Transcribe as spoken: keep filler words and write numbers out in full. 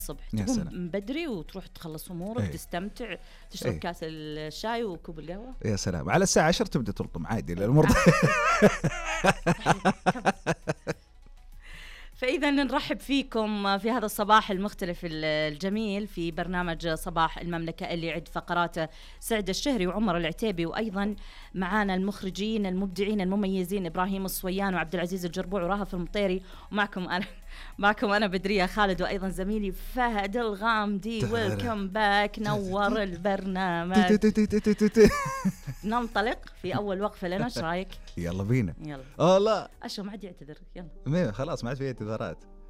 الصبح يا تقوم سلام. من بدري وتروح تخلص امورك، إيه. تستمتع، تشرب إيه. كاس الشاي وكوب القهوه. يا سلام، على الساعة عشرة تبدأ تلطم عادي الأمور. فإذا نرحب فيكم في هذا الصباح المختلف الجميل في برنامج صباح المملكة اللي يعد فقراته سعد الشهري وعمر العتيبي، وأيضا معانا المخرجين المبدعين المميزين إبراهيم الصويان وعبد العزيز الجربوع وراهف المطيري، ومعكم أنا معكم أنا بدرية خالد، وأيضا زميلي فهد الغامدي. ويلكم باك، نور البرنامج. ننطلق في أول وقفة لنا، ايش رايك؟ يلا بينا. يلا. اه لا أشو ما عاد يعتذر، يلا مين خلاص ما عاد في اعتذارات.